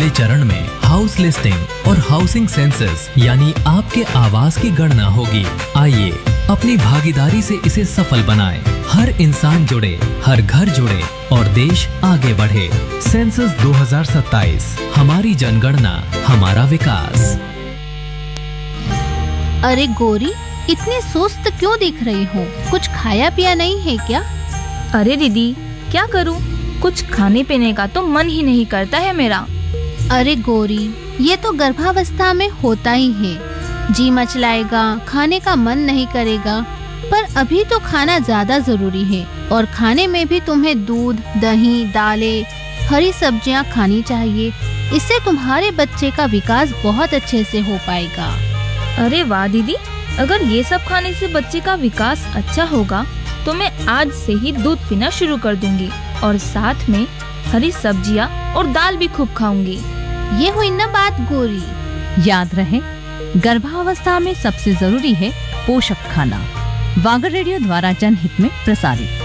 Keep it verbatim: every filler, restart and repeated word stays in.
पहले चरण में हाउस लिस्टिंग और हाउसिंग सेंसस यानी आपके आवास की गणना होगी। आइए अपनी भागीदारी से इसे सफल बनाएं। हर इंसान जुड़े, हर घर जुड़े और देश आगे बढ़े। सेंसस दो हज़ार सत्ताईस, हमारी जनगणना, हमारा विकास। अरे गौरी, इतनी सुस्त क्यों दिख रही हो? कुछ खाया पिया नहीं है क्या? अरे दीदी, क्या करूं? कुछ खाने पीने का तो मन ही नहीं करता है मेरा। अरे गौरी, ये तो गर्भावस्था में होता ही है। जी मचलाएगा, खाने का मन नहीं करेगा, पर अभी तो खाना ज्यादा जरूरी है और खाने में भी तुम्हें दूध, दही, दालें, हरी सब्जियां खानी चाहिए। इससे तुम्हारे बच्चे का विकास बहुत अच्छे से हो पाएगा। अरे वाह दीदी, अगर ये सब खाने से बच्चे का विकास अच्छा होगा तो मैं आज से ही दूध पीना शुरू कर दूंगी और साथ में हरी सब्जियां और दाल भी खूब खाऊंगी। ये हुई ना बात गौरी। याद रहे, गर्भावस्था में सबसे जरूरी है पोषक खाना। वागर रेडियो द्वारा जनहित में प्रसारित।